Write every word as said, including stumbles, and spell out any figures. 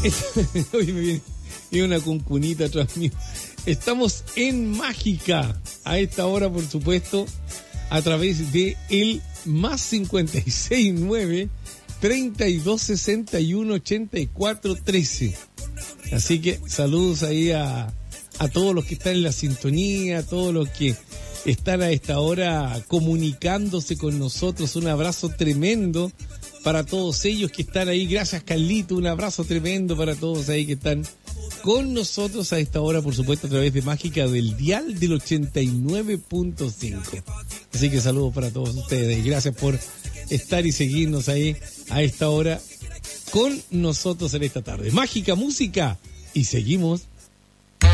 Hoy me viene, viene una cuncunita atrás mío. Estamos en Mágica, a esta hora, por supuesto, a través de el más cincuenta y seis nueve, treinta y dos sesenta y uno, ochenta y cuatro trece. Así que saludos ahí a, a todos los que están en la sintonía, a todos los que están a esta hora comunicándose con nosotros. Un abrazo tremendo para todos ellos que están ahí. Gracias, Carlito. Un abrazo tremendo para todos ahí que están con nosotros a esta hora, por supuesto, a través de Mágica del dial del ochenta y nueve punto cinco. Así que saludos para todos ustedes. Gracias por estar y seguirnos ahí a esta hora con nosotros en esta tarde. Mágica música y seguimos.